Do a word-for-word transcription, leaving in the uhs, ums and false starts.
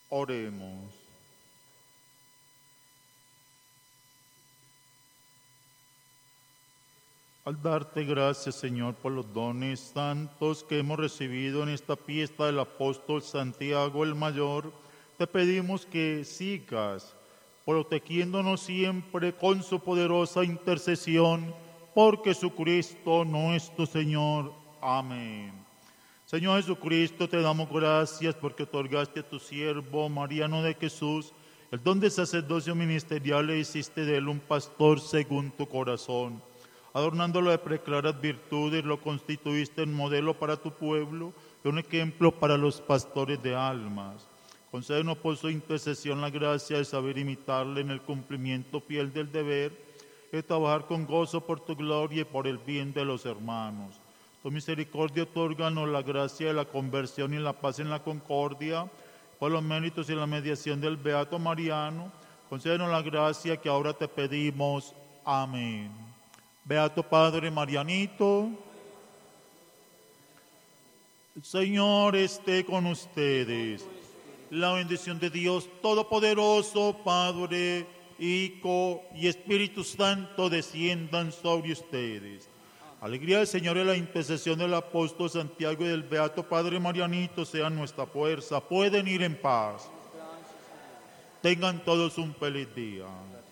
Oremos. Al darte gracias, Señor, por los dones santos que hemos recibido en esta fiesta del apóstol Santiago el Mayor, te pedimos que sigas protegiéndonos siempre con su poderosa intercesión, por Jesucristo nuestro Señor. Amén. Señor Jesucristo, te damos gracias porque otorgaste a tu siervo Mariano de Jesús el don de sacerdocio ministerial e hiciste de él un pastor según tu corazón. Adornándolo de preclaras virtudes, lo constituiste en modelo para tu pueblo y un ejemplo para los pastores de almas. Concédenos por su intercesión la gracia de saber imitarle en el cumplimiento fiel del deber y de trabajar con gozo por tu gloria y por el bien de los hermanos. Tu misericordia otórganos la gracia de la conversión y la paz en la concordia, por los méritos y la mediación del Beato Mariano. Concédenos la gracia que ahora te pedimos. Amén. Beato Padre Marianito, el Señor esté con ustedes. La bendición de Dios Todopoderoso, Padre, Hijo y Espíritu Santo desciendan sobre ustedes. Alegría del Señor y la intercesión del apóstol Santiago y del Beato Padre Marianito sean nuestra fuerza. Pueden ir en paz. Tengan todos un feliz día.